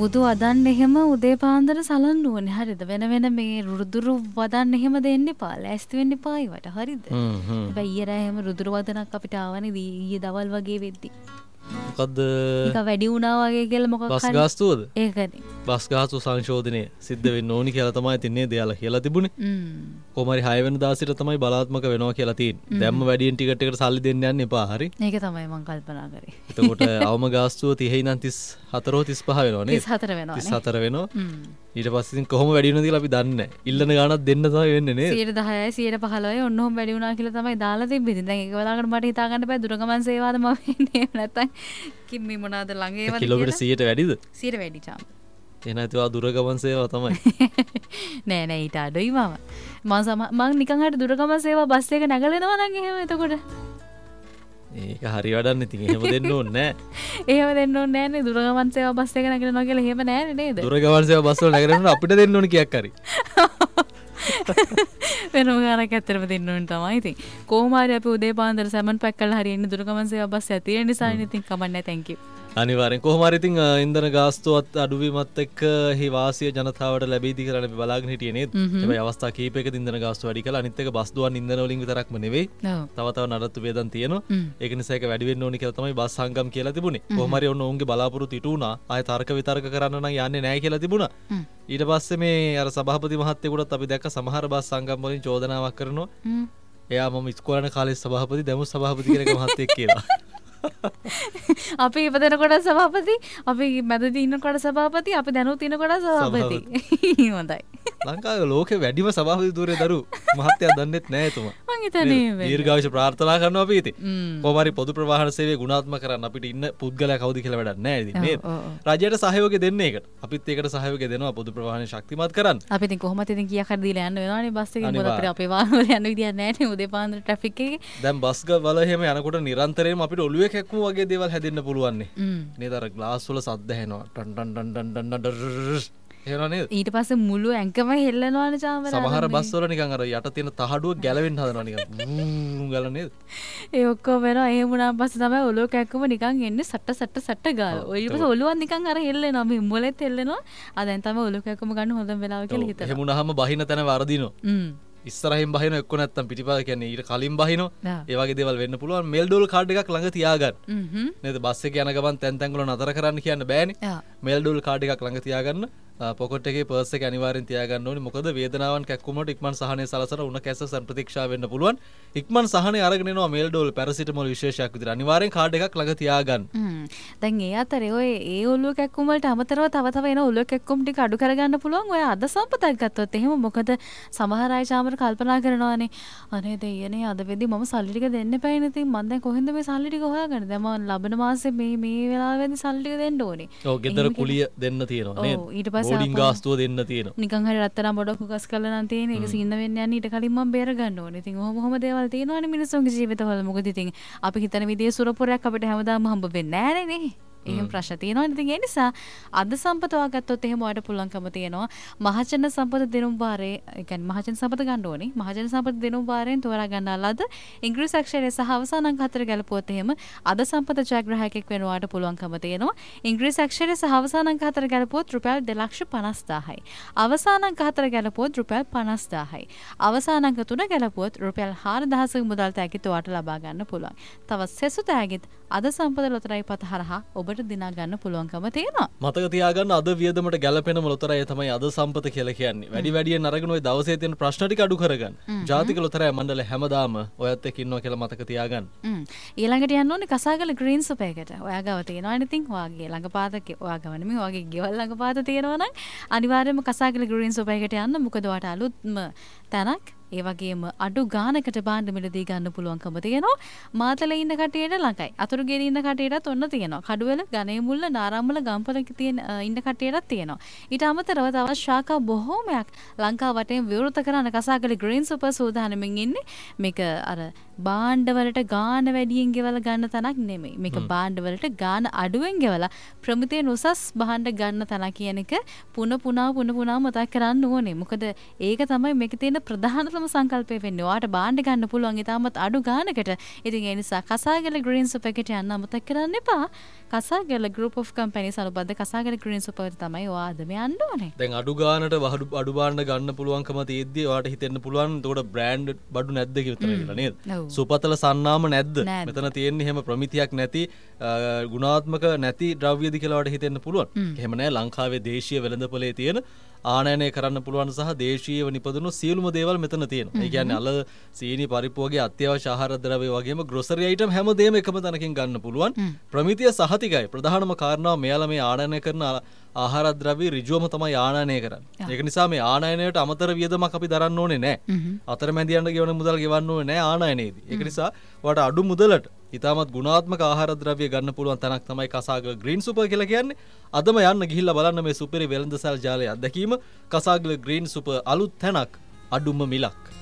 මුදු වදන්න එහෙම උදේ පාන්දර සලන්න ඕනේ. හරිද? වෙන වෙන මේ රුදුරු වදන්න එහෙම දෙන්න එපා. ලෑස්ති වෙන්න එපා ඒවට. හරිද? හැබැයි ඊයේ රෑ එහෙම රුදුරු වදනක් අපිට ආවනේ ඊයේ දවල් වගේ වෙද්දි. මොකද්ද? ඒක වැඩි වුණා වගේ කියලා මොකක් හරි. බස් ගාස්තුවද? ඒකනේ. බස් ගාස්තු සංශෝධනය සිද්ධ වෙන්න ඕනි කියලා තමයි තින්නේ දෙයාලා කියලා තිබුණේ. කොහොම හරි 6 වෙනිදා සිට තමයි බලාත්මක වෙනවා කියලා තියෙන්නේ. දැම්ම වැඩියෙන් ටිකට් එකට සල්ලි දෙන්න යන්න එපා. හරි. ඒක තමයි මම කල්පනා කරේ. එතකොට අවම ගාස්තුව 30 ඉඳන් 34 35 වෙනවා නේද? 34 වෙනවා නේ. 34 වෙනවා. ඊට පස්සේ ඉතින් කොහොම වැඩි වෙනවද කියලා අපි දන්නේ නැහැ. ඉල්ලන ගාණක් දෙන්න තමයි වෙන්නේ නේද? 10%යි 15%යි ඔන්නෝම වැඩි වුණා කියලා තමයි දාලා තිබ්බේ. දැන් ඒක වෙලාවකට මට හිතා ගන්න බෑ දුරගමන් සේවාද මම වෙන්නේ නැත්තම් කිම්මි මොනවාද ළඟ ඒවද කියලා. කිලෝමීටර් 100ට වැඩිද? 100 වැඩි චාම්. එහෙනම් ඒවා දුරගමන් සේවාව තමයි. නෑ නෑ ඊට අඩුයි මම නිකන් හරි දුරගමන් සේවා බස් එක නැගලෙනවා නම් එහෙම එතකොට ඒක හරි වැඩක් ඉතින් එහෙම දෙන්න ඕනේ නෑ. එහෙම දෙන්න ඕනේ නෑනේ දුරගමන් සේවා බස් එක නැගලනවා කියලා එහෙම නෑනේ නේද? දුරගමන් සේවා බස් වල නැගලනවා අපිට දෙන්න ඕනේ කීයක් හරි. වෙනම ගානක් ඇත්තටම දෙන්න ඕනේ තමයි ඉතින්. කොහොම හරි අපි උදේ පාන්දර සැමන් පැක් කරලා හරි එන්න දුරගමන් සේවා බස් එක තියෙන නිසා ඉතින් කමන්නේ thank you. අනිවාර්යෙන් කොහොම හරි ඉතින් ඉන්ධන ගාස්තුවත් අඩුවීමත් එක්ක හි වාසිය ජනතාවට ලැබෙයිද කියලා අපි බලාගෙන හිටියේ නේද? හැබැයි අවස්ථා කීපයකදී ඉන්ධන ගාස්තුව වැඩි කළා. අනිත් එක බස් දුවන් ඉන්ධන වලින් විතරක්ම නෙවෙයි. තව නඩත්තු වේදන් තියෙනවා. ඒක නිසා ඒක වැඩි වෙන්න ඕනි කියලා තමයි බස් සංගම් කියලා තිබුණේ. කොහොම හරි ඔන්න ඔවුන්ගේ බලාපොරොත්තු ඉටු වුණා. ආයෙ තර්ක විතර්ක කරන්න නම් යන්නේ නැහැ කියලා තිබුණා. ඊට පස්සේ මේ අර සභාපති මහත්තයෙකුටත් අපි දැක්ක සමහර බස් සංගම් වලින් චෝදනාවක් කරනවා. එයා මම ඉස්කෝලේ යන කාලේ සභාපති දැමුත් සභාපති කියන එක මහත්තයෙක් කියලා. අපි ඉපදෙනකොට සභාපති, අපි මැදදී ඉන්නකොට සභාපති, අපි දැනුත් ඉන්නකොට සභාපති. හොඳයි. ලංකාවේ ලෝකේ වැඩිම සභාපති ධූරේ දරු මහත්තයා දන්නෙත් නෑ එතුමා. මං හිතන්නේ දීර්ඝායුෂ ප්‍රාර්ථනා කරනවා අපි ඉතින්. කොහොම හරි පොදු ප්‍රවාහන සේවය ගුණාත්මක කරන්න අපිට ඉන්න පුද්ගලයා කවුද කියලා වැඩක් නෑ ඉතින් නේද? රජයට සහයෝගය දෙන්න ඒකට. අපිත් ඒකට සහයෝගය දෙනවා පොදු ප්‍රවාහන ශක්තිමත් කරන්න. අපි ඉතින් කොහොමද ඉතින් කීයක් හරි දීලා යන්න වෙනවනේ බස් එකේ. මොකද අපිට අපේ වාහන වල යන්න විදියක් නෑනේ උදේ පාන්දර ට්‍රැෆික් එකේ. දැන් බස් වල එහෙම යනකොට නිරන්තරයෙන්ම අපිට ඔළුවේ කැක්කුම වගේ දේවල් හැදෙන්න පුළුවන් නේ. නේද? අර ග්ලාස් වල සද්ද ඇහෙනවා. Ton ton ton ton ton ඊට පස්සේ මුළු ඇඟම හෙල්ලනවානේ චාමර. සමහර බස් වල නිකන් අර යට තියෙන තහඩුව ගැලවෙන්න හදනවා නිකන් ගල නේද? ඒ ඔක්කොම වෙනවා. එහෙම වුණාන් පස්සේ තමයි ඔලුව කැක්කම නිකන් එන්නේ සට්ට ගාලා. ඔය ඊට පස්සේ ඔලුවක් නිකන් අර හෙල්ලෙනවා. මේ මොලෙත් හෙල්ලෙනවා. දැන් තමයි ඔලුව කැක්කම ගන්න හොඳම වෙලාව කියලා හිතනවා. එහෙම වුණාම බහින තැන වරදිනවා. ඉස්සරහින් බහින එක්ක නැත්තම් පිටිපස්ස කියන්නේ ඊට කලින් බහිනවා. ඒ වගේ දේවල් වෙන්න පුළුවන්. මේල් ඩෝල් කාඩ් එකක් ළඟ තියාගන්න. නේද? බස් එකේ යන ගමන් තැන් තැන් වල නතර කරන්න කියන්න බෑනේ. මේල් ඩෝල් කාඩ් එකක් ළඟ තියාගන්න. පොකට් එකේ පර්ස් එක අනිවාර්යෙන් තියාගන්න ඕනේ. මොකද වේදනාවන් කැක්කුමට ඉක්මන් සහනය සලසන උණ කැස්ස ප්‍රතික්ෂා වෙන්න පුළුවන්. ඉක්මන් සහනය අරගෙන එනවා මේල් ඩෝල් පැරසිටමෝල් විශේෂයක් විදිහට. අනිවාර්යෙන් කාඩ් එකක් ළඟ තියාගන්න. දැන් ඒ අතරේ ඔය ඒ ඔලුව කැක්කුම වලට අමතරව තව එන ඔලුව කැක්කුම් ටික අඩු කරගන්න පුළුවන්. ඔය අද සම්පතක් ගත්තොත් එහෙම මොකද සමහර අය චාමර කල්පනා කරනවානේ අනේ දෙයනේ අද වෙද්දි මම සල්ලි ටික දෙන්න එපානේ. ඉතින් මම දැන් කොහෙන්ද මේ සල්ලි ටික හොයාගන්නේ? දැන් මම ලබන මාසේ මේ වෙලාවෙදි සල්ලි ටික දෙන්න ඕනේ. ඔව් ගෙදර කුලිය දෙන්න තියෙනවා නේද? ඔව් ඊට පස්සේ බෝඩින් ගාස්තුව දෙන්න තියෙනවා. නිකන් හරි රත්තරන් බොඩක් හුකස් කරලා නම් තියෙන. ඒක සීන්න වෙන්න යන්නේ ඊට කලින් මම බේර ගන්න ඕනේ. ඉතින් ඔහොම දේවල් තියෙනවානේ මිනිස්සුන්ගේ ජීවිතවල. මොකද ඉතින් අපි හිතන විදිහේ සුරපුරයක් අපිට හැමදාම හම්බ වෙන්නේ නැහැ නේ. එහෙම ප්‍රශ්න තියෙනවා. ඉතින් ඒ නිසා අද සම්පත වාගත්තොත් එහෙම ඔයාලට පුළුවන්කම තියෙනවා මහජන සම්පත දෙනුම් වාරේ, ඒ කියන්නේ මහජන සම්පත ගන්න ඕනේ. මහජන සම්පත දෙනුම් වාරයෙන් තෝරා ගන්නාලාද ඉංග්‍රීසි අක්ෂරය සහ අවසාන අංක 4 ගැලපුවොත් එහෙම අද සම්පත ජයග්‍රාහකෙක් වෙන ඔයාලට පුළුවන්කම තියෙනවා. ඉංග්‍රීසි අක්ෂරය සහ අවසාන අංක 4 ගැලපුවොත් රුපියල් 2,50,000යි. අවසාන අංක 4 ගැලපුවොත් රුපියල් 50,000යි. අවසාන අංක 3 ගැලපුවොත් රුපියල් 4,000ක මුදල් තෑගිත් ඔයාලට ලබා ගන්න පුළුවන්. තවත් සෙසු තෑගිත් අද සම්පත ලොතරැයි පත හරහා ඔබට දිනා ගන්න පුළුවන්කම තියෙනවා. මතක තියාගන්න අද වියදමට ගැලපෙනම ලොතරැය තමයි අද සම්පත කියලා කියන්නේ. වැඩියෙන් අරගෙන ඔය දවසේ තියෙන ප්‍රශ්න ටික අඩු කරගන්න. ජාතික ලොතරැය මණ්ඩලය හැමදාම ඔයත් එක්ක ඉන්නවා කියලා මතක තියාගන්න. ඊළඟට යන්න ඕනේ කසාගල ග්‍රීන් සුප් එකකට. ඔයා ගාව තියෙනවනේ ඉතින් ඔයාගේ ළඟපාතක ඔයා ගාව නෙමෙයි ඔයාගේ ගෙවල් ළඟපාත තියෙනවා නම් අනිවාර්යයෙන්ම කසාගල ග්‍රීන් සුප් එකකට යන්න. මොකද ඔයාට අලුත්ම තැනක් ඒ වගේම අඩු ගානකට භාණ්ඩ මිලදී ගන්න පුළුවන්කම තියෙනවා. මාතලේ ඉන්න කට්ටියට ළඟයි. අතුරුගේරි ඉන්න කට්ටියටත් ඔන්න තියෙනවා. කඩුවල, ගණේමුල්ල, නාරම්මල, ගම්පල තියෙන ඉන්න කට්ටියටත් තියෙනවා. ඊට අමතරව තවත් ශාඛා බොහෝමයක් ලංකාව වටේම විවෘත කරන කසාගල ග්‍රීන් සුපර් සූදානමින් ඉන්නේ. මේක අර බාණ්ඩවලට ගාන වැඩියෙන් ගෙවලා ගන්න තැනක් නෙමෙයි. මේක බාණ්ඩවලට ගාන අඩුවෙන් ගෙවලා ප්‍රමිතියෙන් උසස් බාණ්ඩ ගන්න තැන කියන එක පුන පුනා මතක් කරන්න ඕනේ. මොකද ඒක තමයි මේකේ තියෙන ප්‍රධානතම සංකල්පය වෙන්නේ. ඔයාට බාණ්ඩ ගන්න පුළුවන් ඊටමත් අඩු ගානකට. ඉතින් ඒ නිසා කසාගල ග්‍රීන් සුපර් එකට යන්න අමතක කරන්න එපා. කසාගල group of companies අනුබද්ධ කසාගල green super තමයි ඔයා අදම යන්න ඕනේ. දැන් අඩු ගානට අඩු බාණ්ඩ ගන්න පුළුවන්කම තියෙද්දි ඔයාට හිතෙන්න පුළුවන් එතකොට බ්‍රෑන්ඩ් බඩු නැද්ද කියලා නේද? සුපතල සන්නාම නැද්ද? මෙතන තියෙන්නේ එහෙම ප්‍රමිතියක් නැති ගුණාත්මක නැති ද්‍රව්‍යද කියලා ඔයාට හිතෙන්න පුළුවන්. එහෙම නැහැ. ලංකාවේ දේශීය වෙළඳපොලේ තියෙන ආනයනය කරන්න පුළුවන් සහ දේශීයව නිපදවන සියලුම දේවල් මෙතන තියෙනවා. ඒ කියන්නේ අල සීනි පරිප්පු වගේ අත්‍යවශ්‍ය ආහාර ද්‍රව්‍ය වගේම ග්‍රොසරි අයිටම් හැමදේම එකම තැනකින් ගන්න පුළුවන්. ප්‍රමිතිය සහතිකයි. ප්‍රධානම කාරණාව මෙයාලා මේ ආනයනය කරන ආහාර ද්‍රව්‍ය ඍජුවම තමයි ආනයනය කරන්නේ. ඒක නිසා මේ ආනයනයට අමතර වියදමක් අපි දරන්න ඕනේ නැහැ. අතරමැදියන්ට ගෙවන මුදල් ගෙවන්න ඕනේ නැහැ ආනයනයේදී. ඒක නිසා ඔයාලට අඩු මුදලට ඉතාමත් ගුණාත්මක ආහාර ද්‍රව්‍ය ගන්න පුළුවන් තැනක් තමයි කසාගල ග්‍රීන් සුපර් කියලා කියන්නේ. අදම යන්න ගිහිල්ලා බලන්න මේ සුපිරි වෙළඳසල් ජාලය අත්දැකීම කසාගල ග්‍රීන් සුපර් අලුත් තැනක් අඩුම මිලක්.